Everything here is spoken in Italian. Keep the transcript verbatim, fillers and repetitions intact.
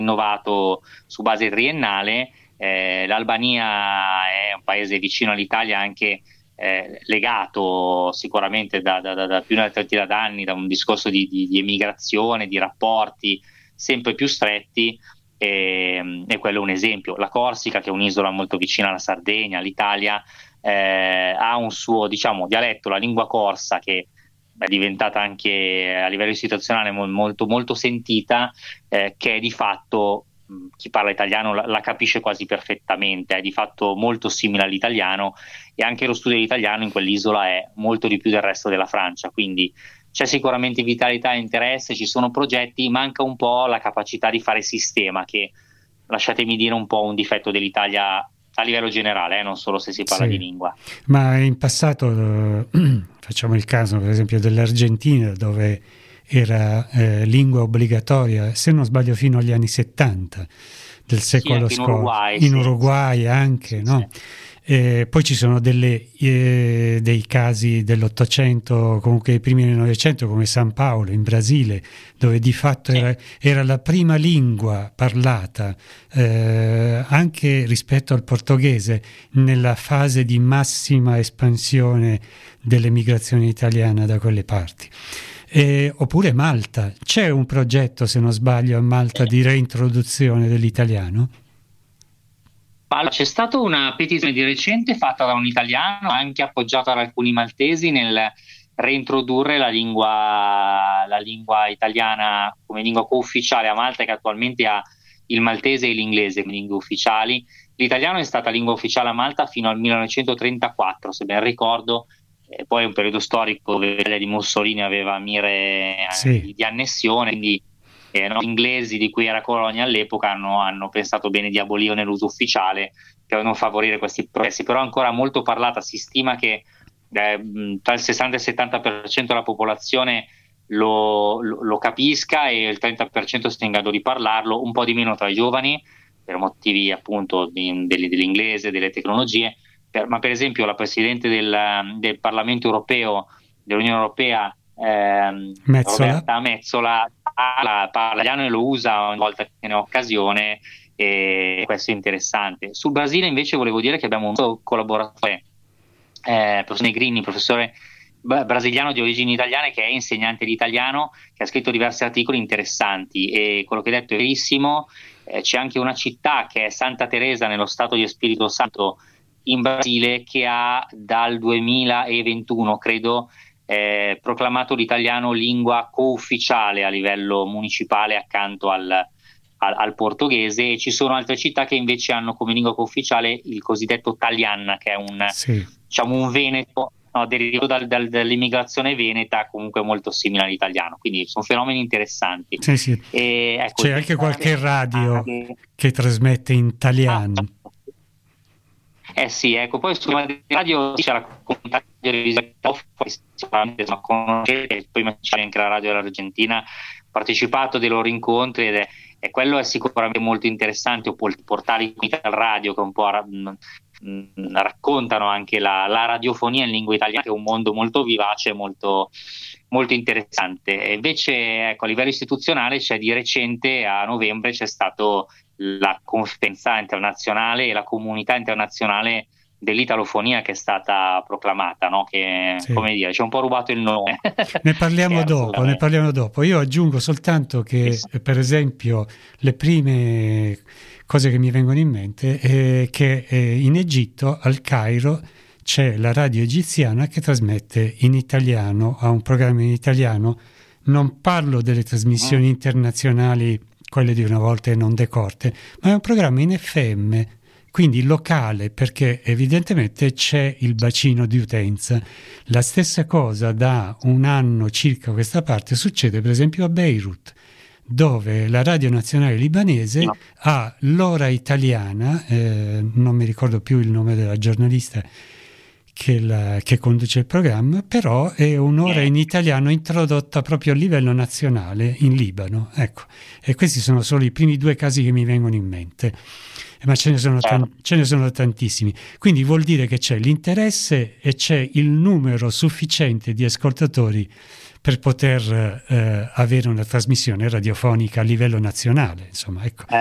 rinnovato su base triennale. Eh, L'Albania è un paese vicino all'Italia, anche eh, legato sicuramente da, da, da, da più di una trentina d'anni da un discorso di, di, di emigrazione, di rapporti sempre più stretti, e, e quello è un esempio. La Corsica, che è un'isola molto vicina alla Sardegna, all'Italia, eh, ha un suo, diciamo, dialetto, la lingua corsa, che è diventata anche a livello istituzionale molto, molto sentita, eh, che è di fatto, chi parla italiano la, la capisce quasi perfettamente, è di fatto molto simile all'italiano, e anche lo studio dell'italiano in quell'isola è molto di più del resto della Francia, quindi c'è sicuramente vitalità e interesse, ci sono progetti, manca un po' la capacità di fare sistema, che, lasciatemi dire, un po' un difetto dell'Italia a livello generale, eh, non solo se si parla sì. di lingua. Ma in passato, eh, facciamo il caso per esempio dell'Argentina, dove era eh, lingua obbligatoria, se non sbaglio fino agli anni settanta del secolo sì, scorso, in Uruguay, in sì, Uruguay sì, anche, sì, no? Sì. Eh, poi ci sono delle, eh, dei casi dell'Ottocento, comunque i primi del Novecento, come San Paolo in Brasile, dove di fatto Sì. era, era la prima lingua parlata eh, anche rispetto al portoghese nella fase di massima espansione dell'emigrazione italiana da quelle parti. Eh, oppure Malta, c'è un progetto, se non sbaglio, a Malta di reintroduzione dell'italiano? Allora, c'è stata una petizione di recente fatta da un italiano, anche appoggiata da alcuni maltesi, nel reintrodurre la lingua, la lingua italiana come lingua co-ufficiale a Malta, che attualmente ha il maltese e l'inglese come lingue ufficiali. L'italiano è stata lingua ufficiale a Malta fino al millenovecentotrentaquattro, se ben ricordo. E poi è un periodo storico dove l'Italia di Mussolini aveva mire Sì. di annessione, quindi eh, no, gli inglesi, di cui era colonia all'epoca, hanno, hanno pensato bene di abolirne l'uso ufficiale per non favorire questi processi. Però è ancora molto parlata, si stima che eh, tra il sessanta e il settanta per cento della popolazione lo, lo, lo capisca, e il trenta per cento sia in grado di parlarlo, un po' di meno tra i giovani per motivi appunto di, dell'inglese, delle tecnologie. Per, ma per esempio la Presidente del, del Parlamento Europeo, dell'Unione Europea, ehm, Metsola. Roberta Metsola, parla, parla italiano e lo usa ogni volta che ne ha occasione, e questo è interessante. Sul Brasile invece volevo dire che abbiamo un collaboratore, eh, professor Negrini, professore brasiliano di origini italiane, che è insegnante di italiano, che ha scritto diversi articoli interessanti, e quello che hai detto è verissimo. Eh, c'è anche una città che è Santa Teresa, nello stato di Spirito Santo in Brasile, che ha dal duemilaventuno, credo, eh, proclamato l'italiano lingua co-ufficiale a livello municipale accanto al, al, al portoghese. E ci sono altre città che invece hanno come lingua co-ufficiale il cosiddetto Talian, che è un, sì. diciamo, un veneto, no, derivato dal, dal, dall'immigrazione veneta, comunque molto simile all'italiano. Quindi sono fenomeni interessanti. Sì, sì. E, ecco, c'è anche qualche radio che, che trasmette in italiano. Ah, Eh sì, ecco, poi sulla radio c'è la comunità di sicuramente la conoscete, poi c'è anche la radio dell'Argentina, ho partecipato dei loro incontri, ed è, e quello è sicuramente molto interessante. O portare in comunità al radio, che un po' ra- mh, raccontano anche la, la radiofonia in lingua italiana, che è un mondo molto vivace, molto, molto interessante. E invece, ecco, a livello istituzionale c'è di recente, a novembre, c'è stato la conferenza internazionale e la comunità internazionale dell'italofonia, che è stata proclamata, no? Che, sì, come dire, ci ha un po' rubato il nome. Ne parliamo Scherzo, dopo, ne parliamo dopo. Io aggiungo soltanto che, sì, per esempio, le prime cose che mi vengono in mente è che in Egitto, al Cairo, c'è la radio egiziana che trasmette in italiano, ha un programma in italiano. Non parlo delle trasmissioni mm. internazionali, quelle di una volta e non decorte, ma è un programma in F M, quindi locale, perché evidentemente c'è il bacino di utenza. La stessa cosa da un anno circa a questa parte succede per esempio a Beirut, dove la radio nazionale libanese no. ha l'ora italiana, eh, non mi ricordo più il nome della giornalista Che, la, che conduce il programma, però è un'ora in italiano introdotta proprio a livello nazionale in Libano, ecco. E questi sono solo i primi due casi che mi vengono in mente, ma ce ne sono, tan- ce ne sono tantissimi. Quindi vuol dire che c'è l'interesse e c'è il numero sufficiente di ascoltatori per poter eh, avere una trasmissione radiofonica a livello nazionale, insomma, ecco.